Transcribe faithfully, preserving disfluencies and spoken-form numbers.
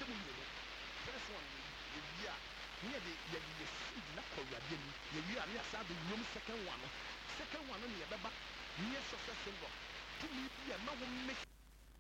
mu yɛno first one yɛwie a ne yɛde yɛde yɛ seed na kɔ awurade anim yɛwie a ne yɛasa de nwom second one no second one no ne yɛbɛba ne yɛ success symbol tumi bi a ma wo make